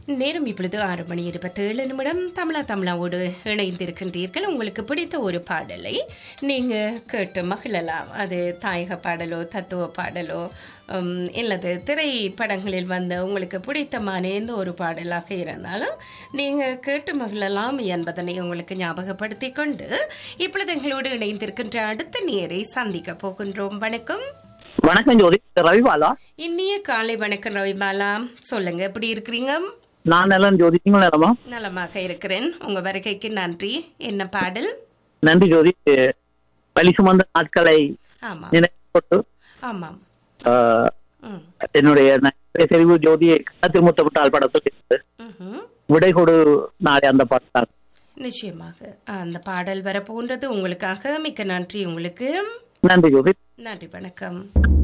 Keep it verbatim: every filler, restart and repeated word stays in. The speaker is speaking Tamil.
நேரம் இப்பொழுது ஆறு மணி இருபத்தேழு நிமிடம். தமிழா தமிழாவோடு இணைந்திருக்கின்றீர்கள். உங்களுக்கு பிடித்த ஒரு பாடலை நீங்க கேட்டு மகிழலாம். அது தாயக பாடலோ தத்துவ பாடலோ இல்லது திரைப்படங்களில் வந்த உங்களுக்கு பிடித்தமான எந்த ஒரு பாடலாக இருந்தாலும் நீங்க கேட்டு மகிழலாம் என்பதனை உங்களுக்கு ஞாபகப்படுத்தி கொண்டு இப்பொழுது எங்களோடு இணைந்திருக்கின்ற அடுத்த நேரை சந்திக்க போகின்றோம். வணக்கம். வணக்கம் ஜோதி, ரவிபாலா. இனிய காலை வணக்கம் ரவிபாலா. சொல்லுங்க, எப்படி இருக்கிறீங்க? நான் நலம் ஜோதி, நீங்கள் நலமா? நலமாக இருக்கிறேன். உங்க வருகைக்கு நன்றி. என்ன பாடல்? நன்றி ஜோதி. பலி சுமந்த நாட்களை நினைப்பட்டு ஆமாம் என்னுடைய தெரிவு ஜோதியை திருமுத்தப்பட்டால் படத்தில் விடை கொடு நாளை அந்த பாட்டால் நிச்சயமாக அந்த பாடல் வர போன்றது. உங்களுக்காக மிக்க நன்றி. உங்களுக்கு நன்றி ஜோதி. நன்றி, வணக்கம்.